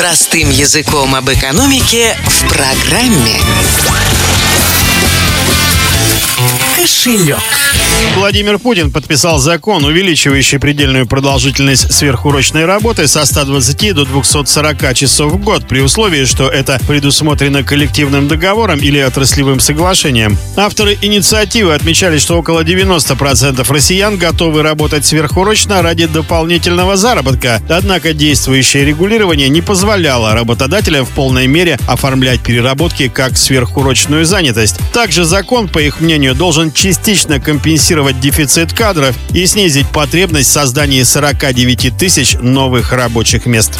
Простым языком об экономике в программе «Кошелек». Владимир Путин подписал закон, увеличивающий предельную продолжительность сверхурочной работы со 120 до 240 часов в год, при условии, что это предусмотрено коллективным договором или отраслевым соглашением. Авторы инициативы отмечали, что около 90% россиян готовы работать сверхурочно ради дополнительного заработка. Однако действующее регулирование не позволяло работодателям в полной мере оформлять переработки как сверхурочную занятость. Также закон, по их мнению, должен частично компенсировать дефицит кадров и снизить потребность в создании 49 тысяч новых рабочих мест.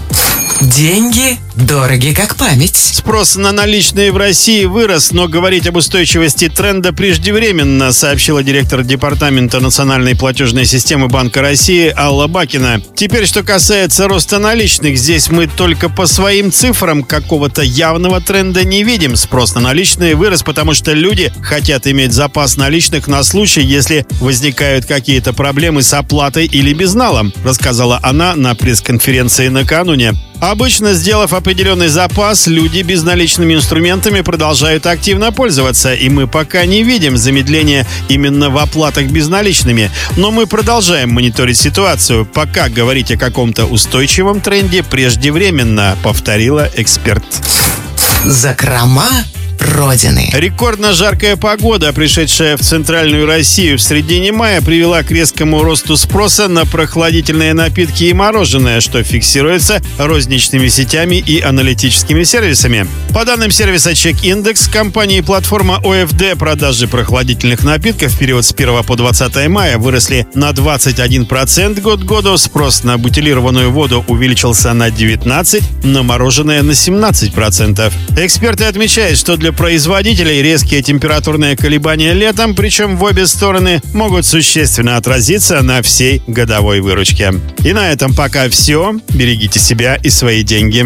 Деньги дороги как память. Спрос на наличные в России вырос, но говорить об устойчивости тренда преждевременно, сообщила директор Департамента национальной платежной системы Банка России Алла Бакина. Теперь, что касается роста наличных, здесь мы только по своим цифрам какого-то явного тренда не видим. Спрос на наличные вырос, потому что люди хотят иметь запас наличных на случай, если возникают какие-то проблемы с оплатой или безналом, рассказала она на пресс-конференции накануне. Обычно, сделав определенный запас, люди безналичными инструментами продолжают активно пользоваться, и мы пока не видим замедления именно в оплатах безналичными. Но мы продолжаем мониторить ситуацию. Пока говорить о каком-то устойчивом тренде преждевременно, повторила эксперт. Закрома Родины. Рекордно жаркая погода, пришедшая в центральную Россию в середине мая, привела к резкому росту спроса на прохладительные напитки и мороженое, что фиксируется розничными сетями и аналитическими сервисами. По данным сервиса Чек-Индекс, компании платформа ОФД продажи прохладительных напитков в период с 1 по 20 мая выросли на 21% год к году, спрос на бутилированную воду увеличился на 19%, на мороженое на 17%. Эксперты отмечают, что для производителей резкие температурные колебания летом, причем в обе стороны, могут существенно отразиться на всей годовой выручке. И на этом пока все. Берегите себя и свои деньги.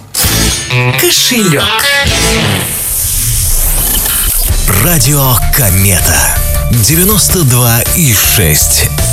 Кошелек. Радио Комета 92,6.